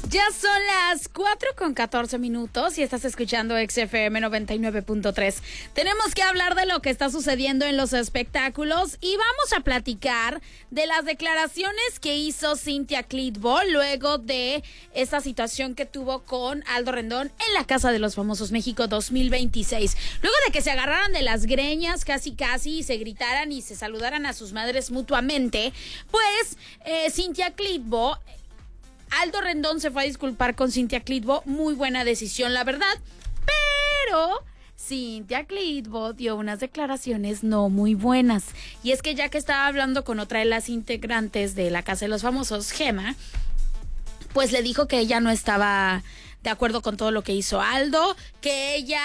Ya son las 4:14 y estás escuchando XFM 99.3. Tenemos que hablar de lo que está sucediendo en los espectáculos y vamos a platicar de las declaraciones que hizo Cynthia Clitbo luego de esta situación que tuvo con Aldo Rendón en la Casa de los Famosos México 2026. Luego de que se agarraran de las greñas casi y se gritaran y se saludaran a sus madres mutuamente, pues Cynthia Clitbo... Aldo Rendón se fue a disculpar con Cynthia Clitbo. Muy buena decisión, la verdad. Pero Cynthia Clitbo dio unas declaraciones no muy buenas. Y es que ya que estaba hablando con otra de las integrantes de la Casa de los Famosos, Gemma, pues le dijo que ella no estaba de acuerdo con todo lo que hizo Aldo, que ella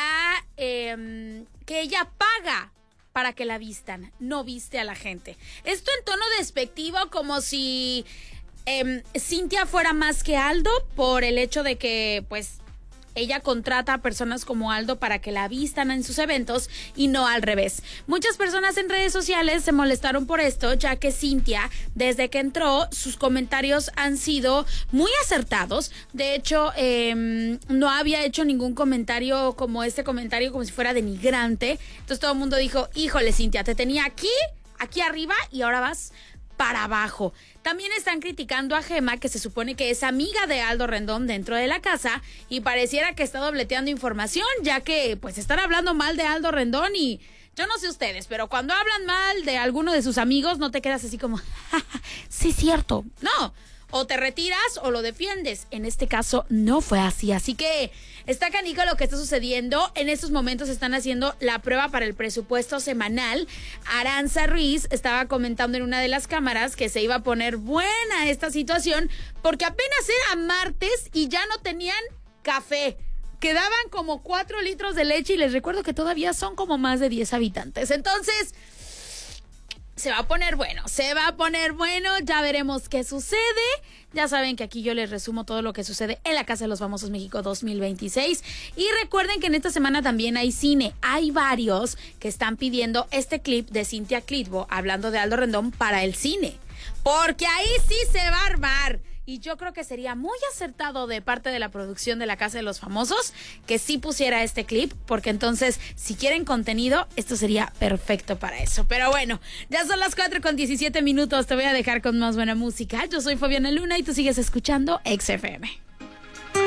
paga para que la vistan, no viste a la gente. Esto en tono despectivo, como si Cynthia fuera más que Aldo por el hecho de que pues ella contrata a personas como Aldo para que la vistan en sus eventos y no al revés. Muchas personas en redes sociales se molestaron por esto, ya que Cynthia, desde que entró, sus comentarios han sido muy acertados. De hecho, no había hecho ningún comentario como este comentario, como si fuera denigrante. Entonces todo el mundo dijo, híjole Cynthia, te tenía aquí arriba y ahora vas para abajo. También están criticando a Gemma, que se supone que es amiga de Aldo Rendón dentro de la casa, y pareciera que está dobleteando información, ya que pues están hablando mal de Aldo Rendón. Y yo no sé ustedes, pero cuando hablan mal de alguno de sus amigos, no te quedas así como, sí, cierto. No, o te retiras o lo defiendes. En este caso no fue así, así que está canico lo que está sucediendo. En estos momentos están haciendo la prueba para el presupuesto semanal. Aranza Ruiz estaba comentando en una de las cámaras que se iba a poner buena esta situación porque apenas era martes y ya no tenían café. Quedaban como 4 litros de leche y les recuerdo que todavía son como más de 10 habitantes. Entonces se va a poner bueno, ya veremos qué sucede. Ya saben que aquí yo les resumo todo lo que sucede en la Casa de los Famosos México 2026. Y recuerden que en esta semana también hay cine. Hay varios que están pidiendo este clip de Cynthia Clitbo hablando de Aldo Rendón para el cine. Porque ahí sí se va a armar. Y yo creo que sería muy acertado de parte de la producción de la Casa de los Famosos que sí pusiera este clip, porque entonces, si quieren contenido, esto sería perfecto para eso. Pero bueno, ya son las 4:17. Te voy a dejar con más buena música. Yo soy Fabiana Luna y tú sigues escuchando XFM.